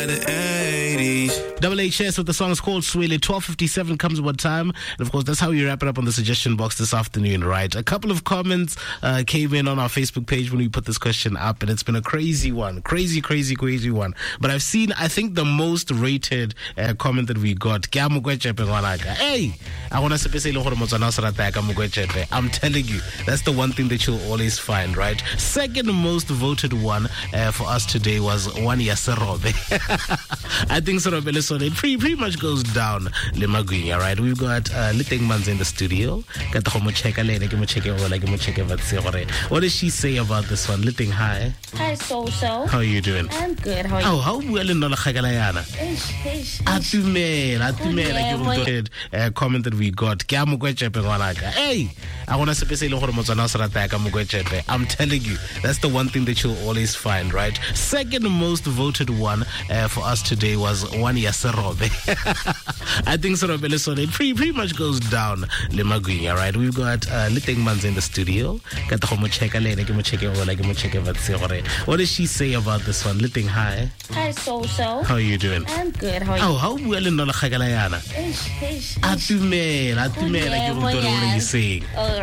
The 80s. Double HS with the song is called Swele. 12:57 comes what time? And of course, that's how we wrap it up on the suggestion box this afternoon, right? A couple of comments came in on our Facebook page when we put this question up, and it's been a crazy one. Crazy one. But I've seen, I think, the most rated comment that we got. Hey, I'm telling you, that's the one thing that you'll always find, right? Second most voted one for us today was one Yaserobe. I think Sorobele, so it pretty much goes down Lemagwinya, right? We've got Liteng Manz in the studio. What does she say about this one? Liteng, hi. Hi, So. How are you doing? I'm good. How are you? Oh, how well in Nola Khagalayana? Comment that we got. Hey, I'm telling you, that's the one thing that you'll always find, right? Second most voted one for us today was one Yaserobe. I think Sorobele, so it pretty much goes down Lemagwinya, right? We've got Liteng Manz in the studio. What does she say about this one? Liteng, hi. Hi, So. How are you doing? I'm good. How are you? Oh, how well in Nola Khagalayana? What are you saying?